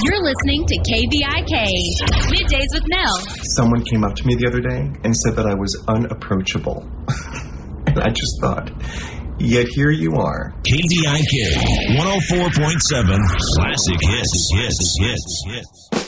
You're listening to KVIK, Middays with Mel. Someone came up to me the other day and said that I was unapproachable. And I just thought, yet here you are. KVIK 104.7 Classic Hits.